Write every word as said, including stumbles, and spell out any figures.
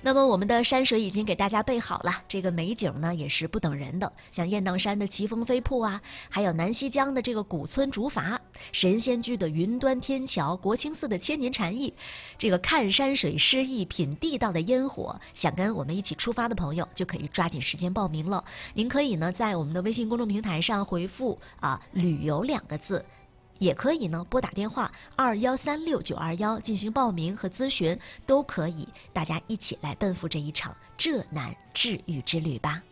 那么我们的山水已经给大家备好了，这个美景呢也是不等人的，像雁荡山的奇峰飞瀑啊，还有南溪江的这个古村竹筏，神仙居的云端天桥，国清寺的千年禅意，这个看山水诗意品地道的烟火，想跟我们一起出发的朋友就可以抓紧时间报名了。您可以呢在我们的微信公众平台上回复啊旅游两个字，也可以呢拨打电话二幺三六九二幺进行报名和咨询，都可以，大家一起来奔赴这一场浙南治愈之旅吧。